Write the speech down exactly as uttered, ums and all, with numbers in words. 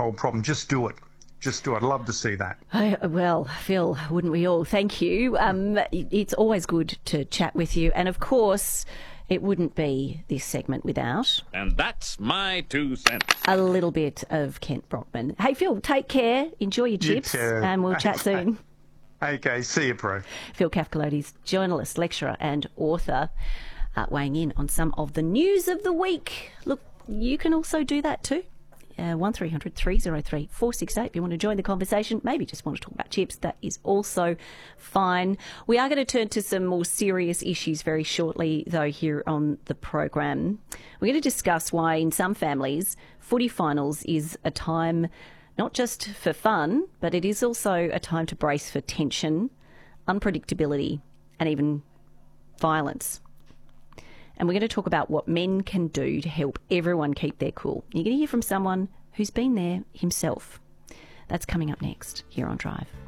whole problem. Just do it. Just do it. I'd love to see that. I, well, Phil, wouldn't we all? Thank you. Um, it's always good to chat with you. And, of course, it wouldn't be this segment without... And that's my two cents. A little bit of Kent Brockman. Hey, Phil, take care. Enjoy your chips. You too. And we'll chat soon. Okay, see you, bro. Phil Kafkaloudis, journalist, lecturer and author, uh, weighing in on some of the news of the week. Look, you can also do that too. Uh, one three hundred three oh three four six eight if you want to join the conversation. Maybe just want to talk about chips. That is also fine. We are going to turn to some more serious issues very shortly, though, here on the program. We're going to discuss why in some families footy finals is a time not just for fun, but it is also a time to brace for tension, unpredictability and even violence. And we're going to talk about what men can do to help everyone keep their cool. You're going to hear from someone who's been there himself. That's coming up next here on Drive.